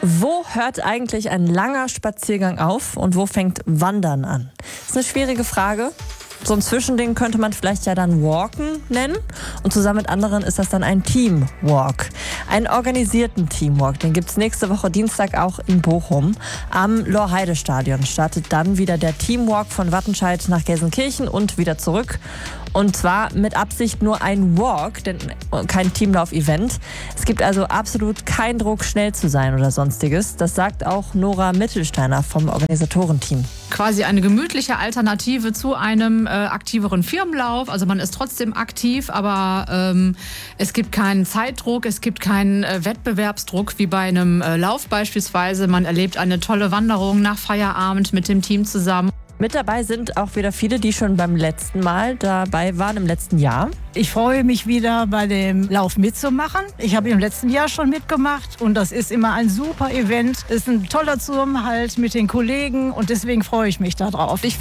Wo hört eigentlich ein langer Spaziergang auf und wo fängt Wandern an? Das ist eine schwierige Frage. So ein Zwischending könnte man vielleicht ja dann Walken nennen. Und zusammen mit anderen ist das dann ein Teamwalk. Einen organisierten Teamwalk, den gibt es nächste Woche Dienstag auch in Bochum. Am Lorheide-Stadion startet dann wieder der Teamwalk von Wattenscheid nach Gelsenkirchen und wieder zurück. Und zwar mit Absicht nur ein Walk, denn kein Teamlauf-Event. Es gibt also absolut keinen Druck, schnell zu sein oder sonstiges. Das sagt auch Nora Mittelsteiner vom Organisatorenteam. Quasi eine gemütliche Alternative zu einem aktiveren Firmenlauf. Also man ist trotzdem aktiv, aber es gibt keinen Zeitdruck, es gibt keinen Wettbewerbsdruck wie bei einem Lauf beispielsweise. Man erlebt eine tolle Wanderung nach Feierabend mit dem Team zusammen. Mit dabei sind auch wieder viele, die schon beim letzten Mal dabei waren, im letzten Jahr. Ich freue mich wieder, bei dem Lauf mitzumachen. Ich habe im letzten Jahr schon mitgemacht und das ist immer ein super Event. Es ist ein toller Zusammenhalt mit den Kollegen und deswegen freue ich mich darauf.